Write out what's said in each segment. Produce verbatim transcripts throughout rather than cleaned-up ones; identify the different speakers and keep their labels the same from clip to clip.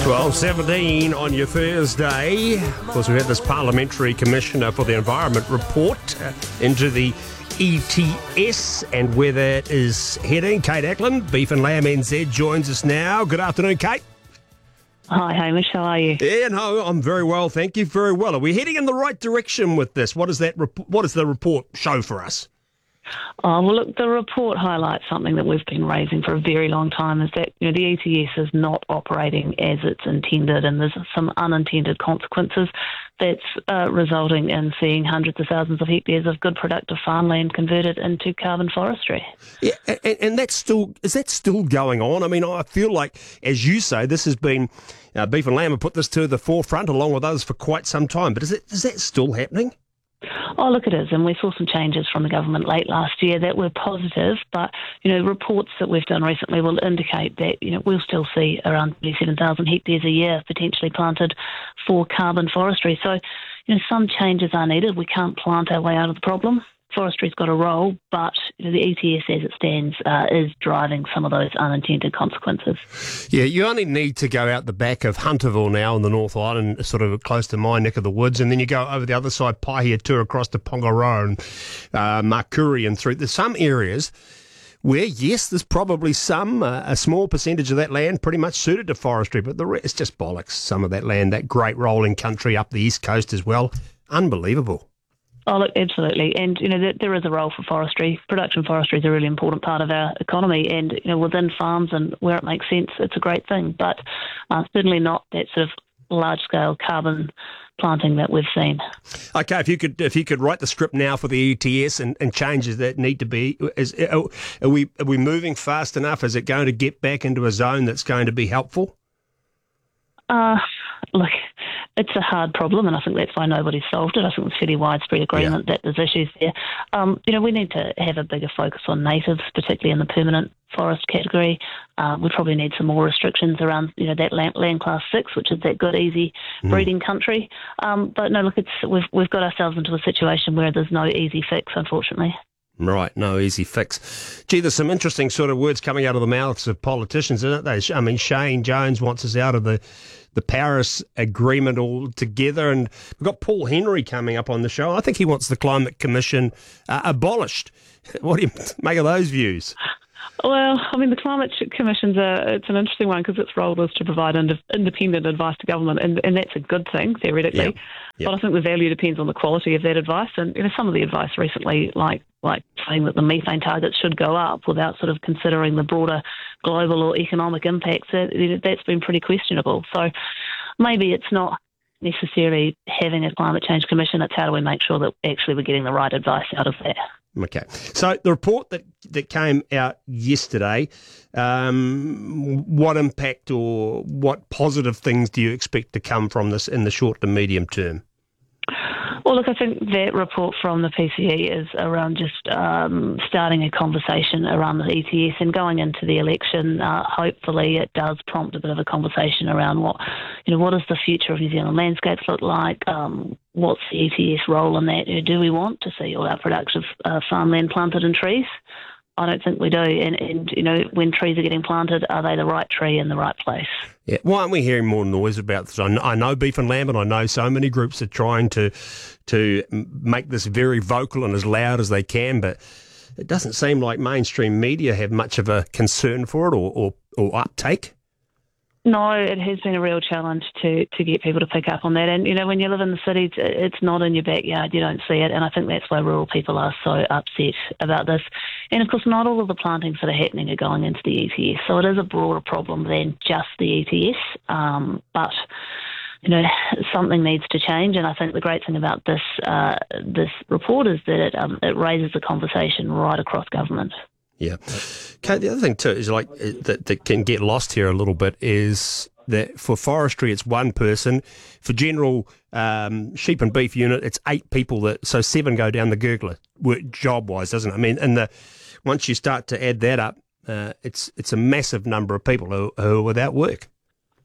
Speaker 1: twelve seventeen on your Thursday. Of course, we had this Parliamentary Commissioner for the Environment report uh, into the E T S and where that is heading. Kate Ackland, Beef and Lamb N Z, joins us now. Good afternoon, Kate.
Speaker 2: Hi, Hamish. How are you?
Speaker 1: Yeah, no, I'm very well, thank you. Very well. Are we heading in the right direction with this? What does that? Rep- what does the report show for us?
Speaker 2: Oh, well, look, the report highlights something that we've been raising for a very long time, is that you know the E T S is not operating as it's intended, and there's some unintended consequences that's uh, resulting in seeing hundreds of thousands of hectares of good productive farmland converted into carbon forestry.
Speaker 1: Yeah, and, and that's still, is that still going on? I mean, I feel like, as you say, this has been, uh, Beef and Lamb have put this to the forefront along with others for quite some time, but is it is that still happening?
Speaker 2: Oh, look, it is, and we saw some changes from the government late last year that were positive, but, you know, reports that we've done recently will indicate that, you know, we'll still see around thirty-seven thousand hectares a year potentially planted for carbon forestry. So, you know, some changes are needed. We can't plant our way out of the problem. Forestry's got a role, but you know, the E T S as it stands uh, is driving some of those unintended consequences.
Speaker 1: Yeah, you only need to go out the back of Hunterville now in the North Island, sort of close to my neck of the woods, and then you go over the other side, Pahiatua, across to Pongaroa and uh, Makuri and through. There's some areas where, yes, there's probably some, uh, a small percentage of that land pretty much suited to forestry, but the rest is just bollocks, some of that land, that great rolling country up the east coast as well. Unbelievable.
Speaker 2: Oh, look, absolutely. And, you know, there, there is a role for forestry. Production forestry is a really important part of our economy. And, you know, within farms and where it makes sense, it's a great thing. But uh, certainly not that sort of large-scale carbon planting that we've seen.
Speaker 1: Okay, if you could if you could write the script now for the E T S and, and changes that need to be, is, are, are we are we moving fast enough? Is it going to get back into a zone that's going to be helpful?
Speaker 2: Uh, look, it's a hard problem, and I think that's why nobody's solved it. I think there's fairly widespread agreement yeah. that there's issues there. Um, you know, we need to have a bigger focus on natives, particularly in the permanent forest category. Uh, we probably need some more restrictions around, you know, that land, land class six, which is that good, easy breeding mm. country. Um, but no, look, it's we've we've got ourselves into a situation where there's no easy fix, unfortunately.
Speaker 1: Right, no easy fix. Gee, there's some interesting sort of words coming out of the mouths of politicians, isn't there? I mean, Shane Jones wants us out of the, the Paris Agreement altogether, and we've got Paul Henry coming up on the show. I think he wants the Climate Commission uh, abolished. What do you make of those views?
Speaker 2: Well, I mean, the Climate Commission's a, it's an interesting one because its role is to provide ind- independent advice to government, and, and that's a good thing, theoretically. Yep. Yep. But I think the value depends on the quality of that advice. And, you know, some of the advice recently, like like saying that the methane targets should go up without sort of considering the broader global or economic impacts, that, that's been pretty questionable. So maybe it's not necessarily having a Climate Change Commission, it's how do we make sure that actually we're getting the right advice out of that.
Speaker 1: Okay. So the report that, that came out yesterday, um, what impact or what positive things do you expect to come from this in the short to medium term?
Speaker 2: Well, look, I think that report from the P C E is around just um, starting a conversation around the E T S and going into the election. Uh, hopefully it does prompt a bit of a conversation around what, you know, what does the future of New Zealand landscapes look like? Um, what's the E T S role in that? Do we want to see all our productive uh, farmland planted in trees? I don't think we do. And, and, you know, when trees are getting planted, are they the right tree in the right place? Yeah.
Speaker 1: Why aren't we hearing more noise about this? I know Beef and Lamb, and I know so many groups are trying to to make this very vocal and as loud as they can, but it doesn't seem like mainstream media have much of a concern for it or, or, or uptake.
Speaker 2: No, it has been a real challenge to, to get people to pick up on that. And, you know, when you live in the cities, it's not in your backyard. You don't see it. And I think that's why rural people are so upset about this. And, of course, not all of the plantings that are happening are going into the E T S. So it is a broader problem than just the E T S. Um, but, you know, something needs to change. And I think the great thing about this uh, this report is that it, um, it raises the conversation right across government.
Speaker 1: Yeah. Kate, the other thing too is like that, that can get lost here a little bit is that for forestry it's one person. For general um, sheep and beef unit it's eight people, that so seven go down the gurgler job wise, doesn't it? I mean, and the once you start to add that up, uh, it's it's a massive number of people who, who are without work.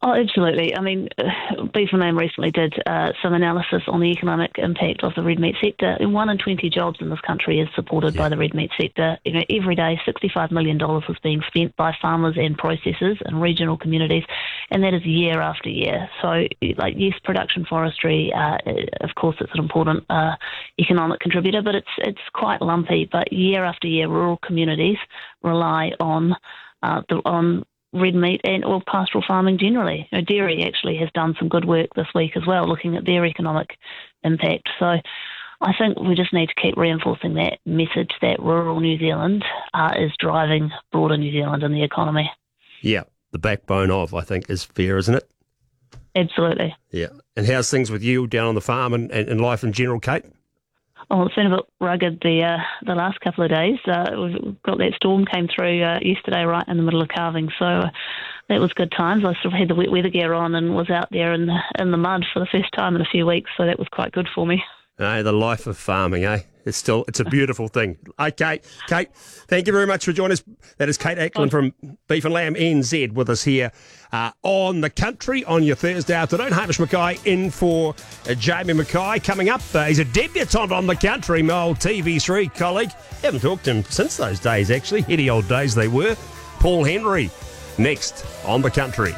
Speaker 2: Oh, absolutely. I mean, Beef and Lamb recently did uh, some analysis on the economic impact of the red meat sector. And one in twenty jobs in this country is supported yeah. by the red meat sector. You know, every day, sixty-five million dollars is being spent by farmers and processors in regional communities, and that is year after year. So, like, yes, production forestry, uh, of course, it's an important uh, economic contributor, but it's it's quite lumpy. But year after year, rural communities rely on uh, the on red meat and or pastoral farming generally. You know, dairy actually has done some good work this week as well, looking at their economic impact. So I think we just need to keep reinforcing that message that rural New Zealand uh, is driving broader New Zealand in the economy.
Speaker 1: Yeah, the backbone of, I think, is fair, isn't it?
Speaker 2: Absolutely.
Speaker 1: Yeah. And how's things with you down on the farm and, and, and life in general, Kate?
Speaker 2: Oh, it's been a bit rugged the uh, the last couple of days. Uh, we've got that storm came through uh, yesterday right in the middle of calving, so uh, that was good times. I sort of had the wet weather gear on and was out there in the, in the mud for the first time in a few weeks, so that was quite good for me.
Speaker 1: No, the life of farming, eh? It's still, it's a beautiful thing. Okay, Kate, thank you very much for joining us. That is Kate Ackland from Beef and Lamb N Z with us here uh, on The Country on your Thursday afternoon. Hamish Mackay in for uh, Jamie Mackay. Coming up, uh, he's a debutant on The Country, my old T V three colleague. Haven't talked to him since those days, actually. Heady old days they were. Paul Henry, next on The Country.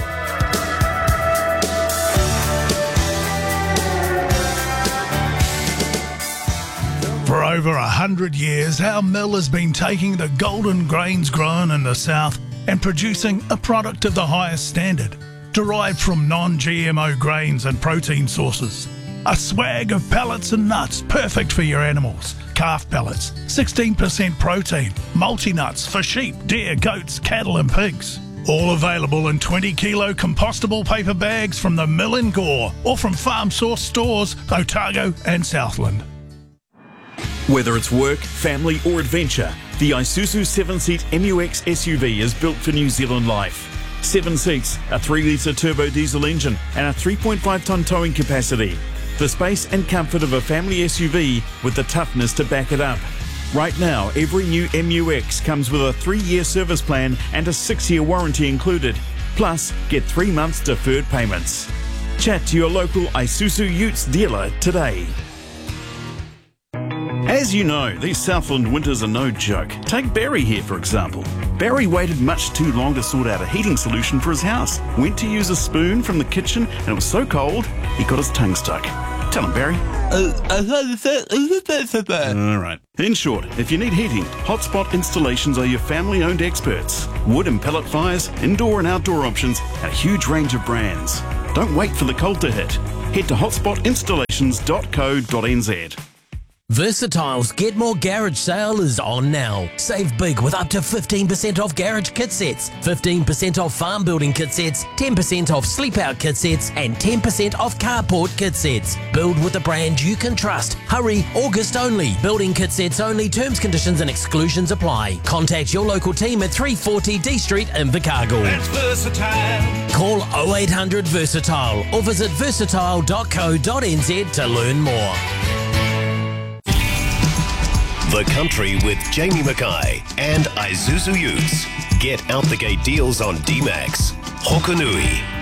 Speaker 3: For over a hundred years, our mill has been taking the golden grains grown in the south and producing a product of the highest standard, derived from non-G M O grains and protein sources. A swag of pellets and nuts perfect for your animals. Calf pellets, sixteen percent protein, multi-nuts for sheep, deer, goats, cattle and pigs. All available in twenty kilo compostable paper bags from the mill in Gore or from Farm Source stores, Otago and Southland.
Speaker 4: Whether it's work, family or adventure, the Isuzu seven-seat M U X S U V is built for New Zealand life. Seven seats, a three litre turbo diesel engine and a three point five tonne towing capacity. The space and comfort of a family S U V with the toughness to back it up. Right now, every new M U X comes with a three-year service plan and a six-year warranty included. Plus, get three months deferred payments. Chat to your local Isuzu Utes dealer today. As you know, these Southland winters are no joke. Take Barry here, for example. Barry waited much too long to sort out a heating solution for his house. Went to use a spoon from the kitchen and it was so cold, he got his tongue stuck. Tell him, Barry. Alright. In short, if you need heating, Hotspot Installations are your family-owned experts. Wood and pellet fires, indoor and outdoor options, and a huge range of brands. Don't wait for the cold to hit. Head to hotspot installations dot co dot n z.
Speaker 5: Versatile's Get More Garage sale is on now. Save big with up to fifteen percent off garage kit sets, fifteen percent off farm building kit sets, ten percent off sleep out kit sets, and ten percent off carport kit sets. Build with a brand you can trust. Hurry, August only. Building kit sets only. Terms, conditions and exclusions apply. Contact your local team at three forty D Street in Invercargill.
Speaker 6: That's Versatile.
Speaker 5: Call oh eight hundred Versatile or visit versatile dot co dot n z to learn more.
Speaker 7: The Country with Jamie Mackay and Isuzu Utes. Get out the gate deals on D-Max, Hokanui,